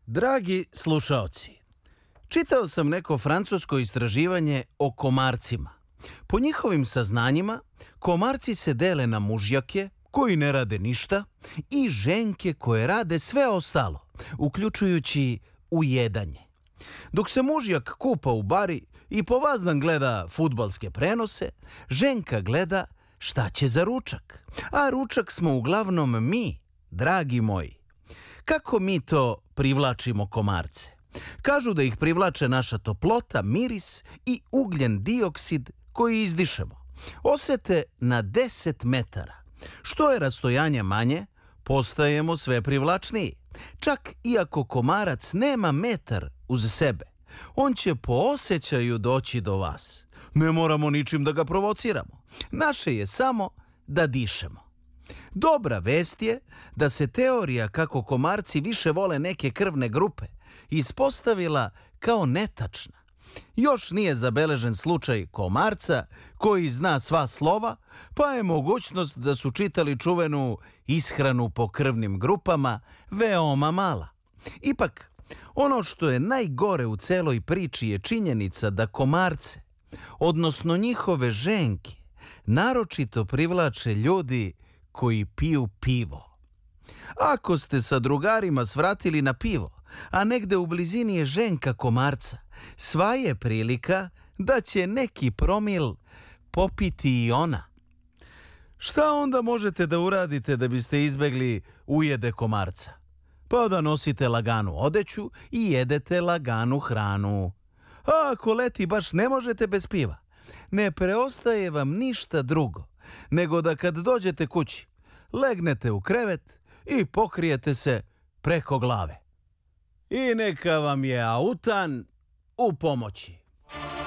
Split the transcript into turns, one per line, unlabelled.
Dragi slušaoci, čitao sam neko francusko istraživanje o komarcima. Po njihovim saznanjima, komarci se dele na mužjake, koji ne rade ništa, i ženke koje rade sve ostalo, uključujući ujedanje. Dok se mužjak kupa u bari i po vazdan gleda fudbalske prenose, ženka gleda šta će za ručak. A ručak smo uglavnom mi, dragi moji. Kako mi to privlačimo komarce? Kažu da ih privlače naša toplota, miris i ugljen dioksid koji izdišemo. Osete na 10 metara. Što je rastojanje manje, postajemo sve privlačniji. Čak i ako komarac nema metar uz sebe, on će po osjećaju doći do vas. Ne moramo ničim da ga provociramo. Naše je samo da dišemo. Dobra vest je da se teorija kako komarci više vole neke krvne grupe ispostavila kao netačna. Još nije zabeležen slučaj komarca koji zna sva slova, pa je mogućnost da su čitali čuvenu ishranu po krvnim grupama veoma mala. Ipak, ono što je najgore u celoj priči je činjenica da komarce, odnosno njihove ženke, naročito privlače ljudi koji piju pivo. Ako ste sa drugarima svratili na pivo, a negde u blizini je ženka komarca, sva je prilika da će neki promil popiti i ona. Šta onda možete da uradite da biste izbegli ujede komarca? Pa da nosite laganu odeću i jedete laganu hranu. A ako leti baš ne možete bez piva, ne preostaje vam ništa drugo nego da kad dođete kući, legnete u krevet i pokrijete se preko glave. I neka vam je autan u pomoći.